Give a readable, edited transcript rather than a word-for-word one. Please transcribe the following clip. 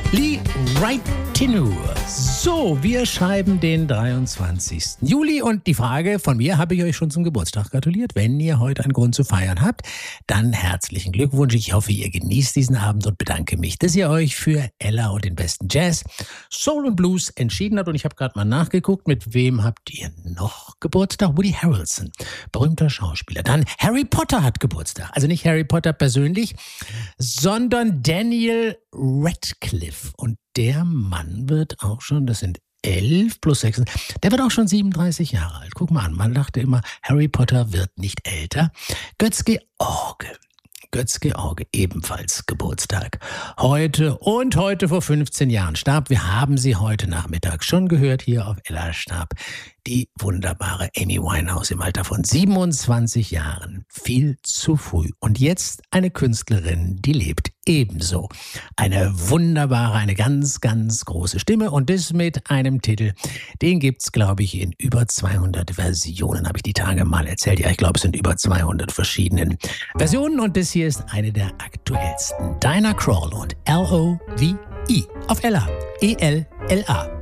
Lee Wright-Tinu. So, wir schreiben den 23. Juli und die Frage von mir, habe ich euch schon zum Geburtstag gratuliert? Wenn ihr heute einen Grund zu feiern habt, dann herzlichen Glückwunsch. Ich hoffe, ihr genießt diesen Abend und bedanke mich, dass ihr euch für Ella und den besten Jazz, Soul und Blues entschieden habt. Und ich habe gerade mal nachgeguckt, mit wem habt ihr noch Geburtstag? Woody Harrelson, berühmter Schauspieler. Dann Harry Potter hat Geburtstag. Also nicht Harry Potter persönlich, sondern Daniel Radcliffe. Und der Mann wird auch schon, das sind 11 plus 6, der wird auch schon 37 Jahre alt. Guck mal an, man dachte immer, Harry Potter wird nicht älter. Götz-George, ebenfalls Geburtstag. Heute vor 15 Jahren starb, wir haben sie heute Nachmittag schon gehört, hier auf Ella starb die wunderbare Amy Winehouse im Alter von 27 Jahren. Viel zu früh. Und jetzt eine Künstlerin, die lebt ebenso. Eine wunderbare, eine ganz, ganz große Stimme und das mit einem Titel, den gibt's, glaube ich, in über 200 Versionen, habe ich die Tage mal erzählt. Ja, ich glaube, es sind über 200 verschiedenen Versionen und das hier ist eine der aktuellsten. Diana Krall und L-O-V-E auf Ella. E-L-L-A.